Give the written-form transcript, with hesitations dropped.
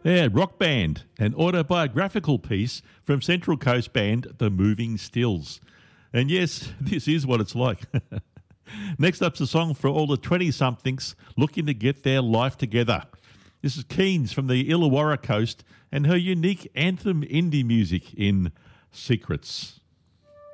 Yeah, rock band, an autobiographical piece from Central Coast band The Moving Stills. And yes, this is what it's like. Next up's a song for all the 20-somethings looking to get their life together. This is Keynes from the Illawarra coast and her unique anthem indie music in Secrets.